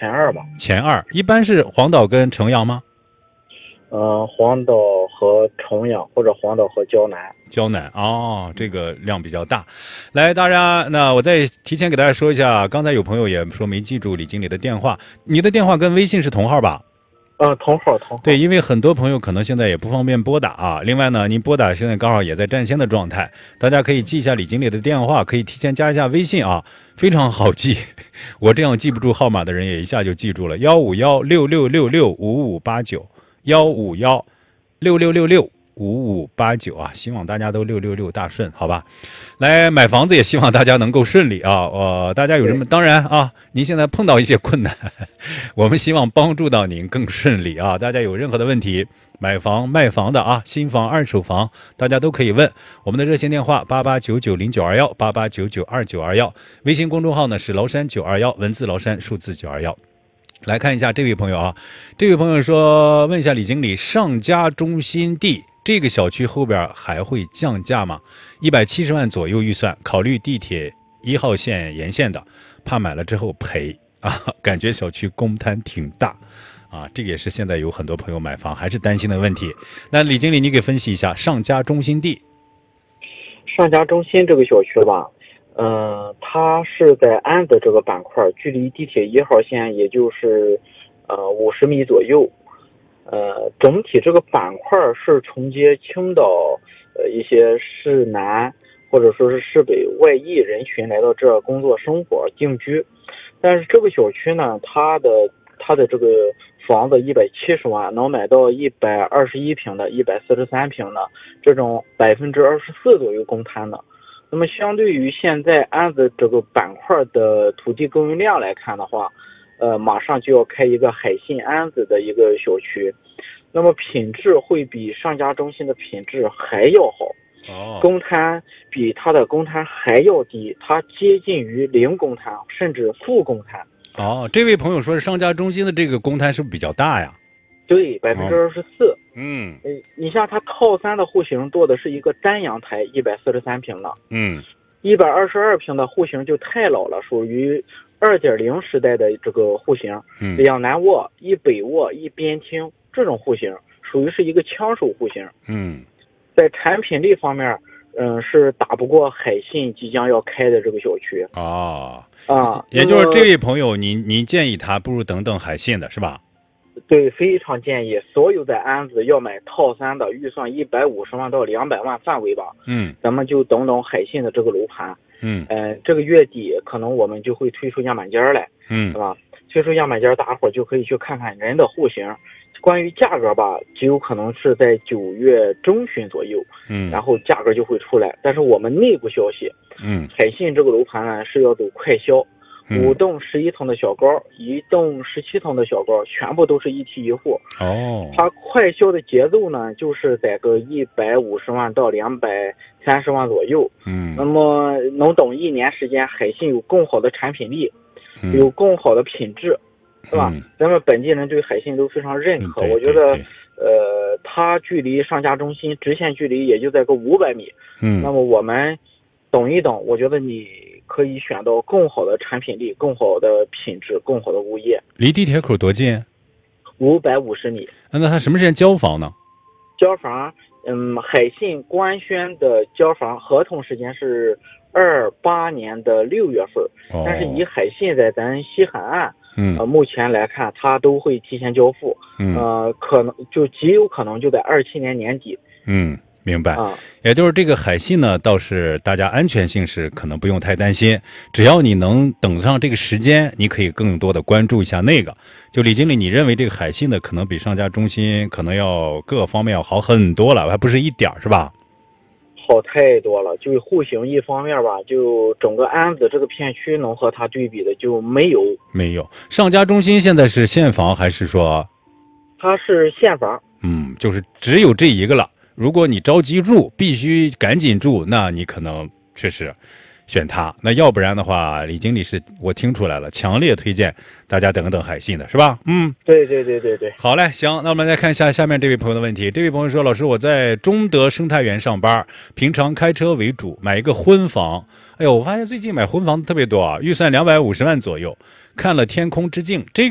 前二吧。 前二，一般是黄岛跟城阳吗？ 黄岛和重阳，或者黄岛和胶南。 胶南哦，这个量比较大。来，大家，那我再提前给大家说一下，刚才有朋友也说没记住李经理的电话，你的电话跟微信是同号吧？ 同号。 对，因为很多朋友可能现在也不方便拨打啊。另外呢，您拨打现在刚好也在占线的状态，大家可以记一下李经理的电话，可以提前加一下微信啊，非常好记。我这样记不住号码的人也一下就记住了，15166665589，15166665589啊，希望大家都666大顺，好吧？来买房子也希望大家能够顺利啊。大家有什么？当然啊，您现在碰到一些困难，我们希望帮助到您更顺利啊。大家有任何的问题，买房卖房的啊，新房二手房，大家都可以问。我们的热线电话88990921，88992921，微信公众号呢是崂山921，文字崂山，数字921。来看一下这位朋友啊，这位朋友说，问一下李经理，上家中心地这个小区后边还会降价吗？170万左右预算，考虑地铁1号线沿线的，怕买了之后赔啊，感觉小区公摊挺大啊，这个也是现在有很多朋友买房还是担心的问题。那李经理，你给分析一下上家中心地。 上家中心这个小区吧，它是在安子这个板块，距离地铁1号线也就是50米左右。整体这个板块是承接青岛一些市南或者说是市北外裔人群来到这工作生活定居。但是这个小区呢，它的这个房子170万能买到121平的、143平的这种24%左右公摊的。那么相对于现在安子这个板块的土地供应量来看的话，马上就要开一个海信安子的一个小区，那么品质会比上家中心的品质还要好。公摊比它的公摊还要低，它接近于零公摊，甚至负公摊。 这位朋友说上家中心的这个公摊是不是比较大呀？ 对，24%。你像它套3的户型多的是一个单阳台143平的，122平的户型就太老了，属于2.0时代的这个户型，2南卧、1北卧、1边厅这种户型，属于是一个枪手户型。在产品力方面，是打不过海信即将要开的这个小区。 也就是这位朋友，您建议他不如等等海信的是吧？ 对，非常建议所有在安子要买套3的，预算150万到200万范围吧。咱们就等等海信的这个楼盘。这个月底可能我们就会推出样板间来，是吧？推出样板间，大伙就可以去看看人的户型。关于价格吧，极有可能是在9月中旬左右，然后价格就会出来。但是我们内部消息，海信这个楼盘呢是要走快销，5栋11层的小高，1栋17层的小高，全部都是一梯一户。它快销的节奏呢，就是在个150万到230万左右。那么能等1年时间，海信有更好的产品力，有更好的品质，是吧？咱们本地人对海信都非常认可。我觉得它距离上家中心直线距离也就在个500米。那么我们等一等，我觉得你可以选到更好的产品力、更好的品质、更好的物业。 离地铁口多近 ？550米。 那它什么时间交房呢？ 交房，海信官宣的交房合同时间是28年的6月份，但是以海信在咱西海岸，目前来看，它都会提前交付，可能就极有可能就在27年年底。 明白。也就是这个海信呢，倒是大家安全性是可能不用太担心，只要你能等上这个时间，你可以更多的关注一下那个。就李经理，你认为这个海信的可能比上家中心可能要各个方面要好很多了，还不是一点是吧？ 好太多了，就户型一方面吧，就整个安子这个片区能和它对比的就没有。上家中心现在是现房还是说？ 它是现房。 就是只有这一个了。如果你着急住，必须赶紧住，那你可能确实选它。那要不然的话，李经理是我听出来了，强烈推荐大家等等海信的，是吧？ 对。 好嘞，行，那我们来看一下下面这位朋友的问题。这位朋友说，老师，我在中德生态园上班，平常开车为主，买一个婚房。我发现最近买婚房特别多啊，预算250万左右。看了天空之镜这